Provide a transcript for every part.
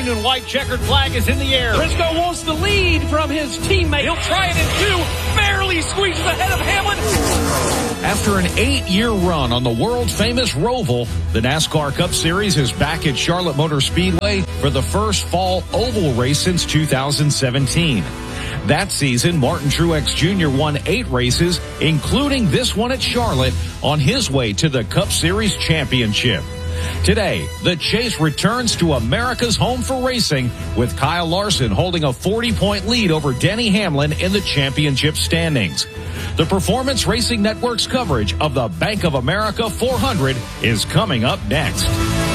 green and white checkered flag is in the air. Briscoe wants the lead from his teammate. He'll try it in two. Barely squeezes ahead of Hamlin. After an 8-year run on the world-famous Roval, the NASCAR Cup Series is back at Charlotte Motor Speedway for the first fall oval race since 2017. That season, Martin Truex Jr. won 8 races, including this one at Charlotte, on his way to the Cup Series championship. Today, the chase returns to America's home for racing, with Kyle Larson holding a 40-point lead over Denny Hamlin in the championship standings. The Performance Racing Network's coverage of the Bank of America 400 is coming up next.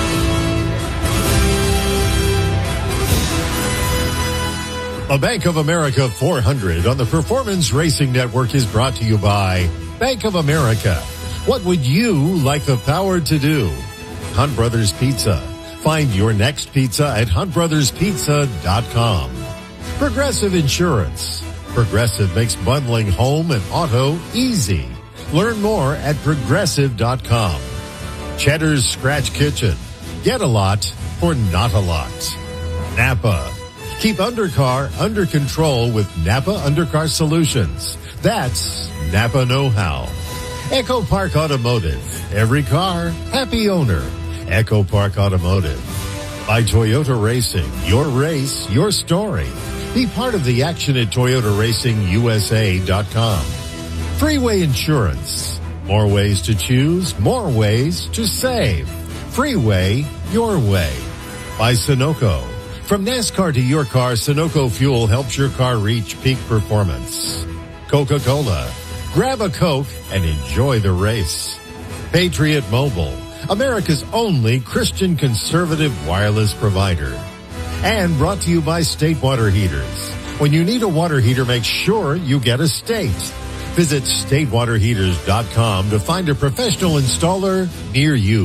The Bank of America 400 on the Performance Racing Network is brought to you by Bank of America. What would you like the power to do? Hunt Brothers Pizza. Find your next pizza at huntbrotherspizza.com. Progressive Insurance. Progressive makes bundling home and auto easy. Learn more at progressive.com. Cheddar's Scratch Kitchen. Get a lot for not a lot. Napa. Keep undercar under control with Napa Undercar Solutions. That's Napa know-how. Echo Park Automotive. Every car, happy owner. Echo Park Automotive. By Toyota Racing. Your race, your story. Be part of the action at ToyotaRacingUSA.com. Freeway Insurance. More ways to choose, more ways to save. Freeway, your way. By Sunoco. From NASCAR to your car, Sunoco Fuel helps your car reach peak performance. Coca-Cola. Grab a Coke and enjoy the race. Patriot Mobile. America's only Christian conservative wireless provider. And brought to you by State Water Heaters. When you need a water heater, make sure you get a State. Visit statewaterheaters.com to find a professional installer near you.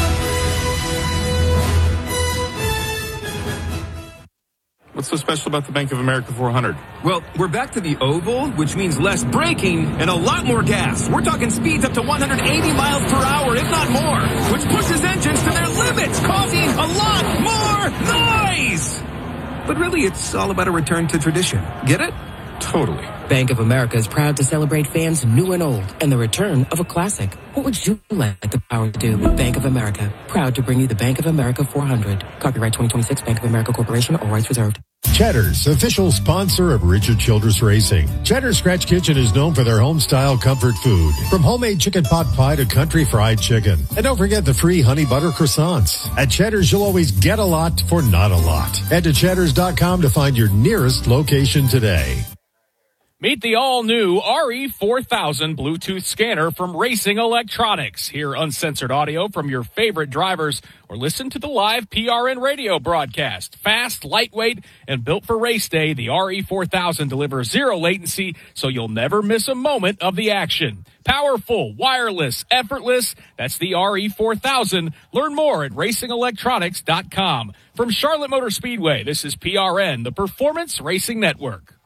What's so special about the Bank of America 400? Well, we're back to the oval, which means less braking and a lot more gas. We're talking speeds up to 180 miles per hour, if not more, which pushes engines to their limits, causing a lot more noise. But really, it's all about a return to tradition. Get it? Totally. Bank of America is proud to celebrate fans new and old and the return of a classic. What would you like the power to do? Bank of America, proud to bring you the Bank of America 400. Copyright 2026 Bank of America Corporation, all rights reserved. Cheddar's, official sponsor of Richard Childress Racing. Cheddar's Scratch Kitchen is known for their home-style comfort food, from homemade chicken pot pie to country fried chicken. And don't forget the free honey butter croissants. At Cheddar's, you'll always get a lot for not a lot. Head to cheddars.com to find your nearest location today. Meet the all-new RE4000 Bluetooth scanner from Racing Electronics. Hear uncensored audio from your favorite drivers or listen to the live PRN radio broadcast. Fast, lightweight, and built for race day, the RE4000 delivers zero latency, so you'll never miss a moment of the action. Powerful, wireless, effortless. That's the RE4000. Learn more at racingelectronics.com. From Charlotte Motor Speedway, this is PRN, the Performance Racing Network.